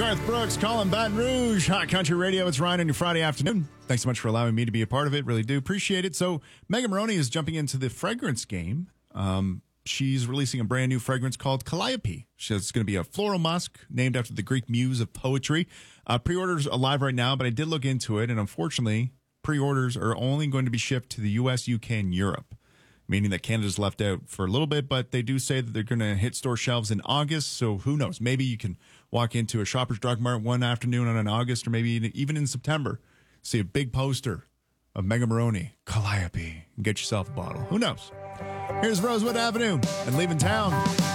Garth Brooks, Colin Baton Rouge, Hot Country Radio. It's Ryan on your Friday afternoon. Thanks so much for allowing me to be a part of it. Really do appreciate it. So, Megan Moroney is jumping into the fragrance game. She's releasing a brand new fragrance called Calliope. It's going to be a floral musk named after the Greek muse of poetry. Pre-orders are live right now, but I did look into it, and unfortunately, pre-orders are only going to be shipped to the U.S., UK, and Europe, meaning that Canada's left out for a little bit, but they do say that they're going to hit store shelves in August, so who knows? Maybe you can walk into a Shoppers Drug Mart one afternoon on an August, or maybe even in September, see a big poster of Megan Moroney, Calliope, and get yourself a bottle. Who knows? Here's Rosewood Avenue and Leaving Town.